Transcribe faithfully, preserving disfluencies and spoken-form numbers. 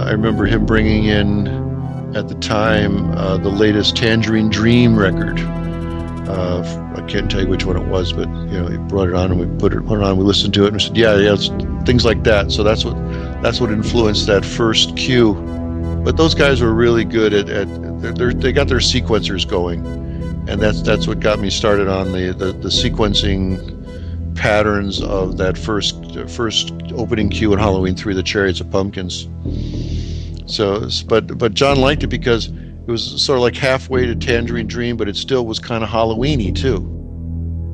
I remember him bringing in, at the time, uh, the latest Tangerine Dream record. Uh, I can't tell you which one it was, but you know, he brought it on and we put it, put it on. We listened to it and we said, "Yeah, yeah, it's things like that." So that's what that's what influenced that first cue. But those guys were really good at, at they're, they're, they got their sequencers going, and that's that's what got me started on the, the, the sequencing patterns of that first first opening cue in Halloween three, the Chariots of Pumpkins. So, but but John liked it because it was sort of like halfway to Tangerine Dream, but it still was kind of Halloween-y too.